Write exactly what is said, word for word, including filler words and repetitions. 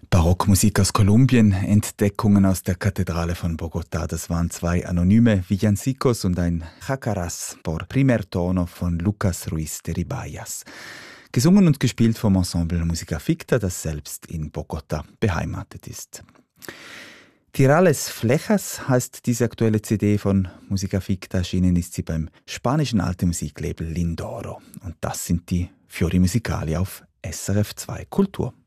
Barockmusik aus Kolumbien, Entdeckungen aus der Kathedrale von Bogotá. Das waren zwei anonyme Villancicos und ein Jacaraz por Primer Tono von Lucas Ruiz de Ribayas. Gesungen und gespielt vom Ensemble Musica Ficta, das selbst in Bogotá beheimatet ist. Tirales Flejas heißt diese aktuelle C D von Musica Ficta. Erschienen ist sie beim spanischen Alte Musiklabel Lindoro. Und das sind die Fiori Musicali auf S R F zwei Kultur.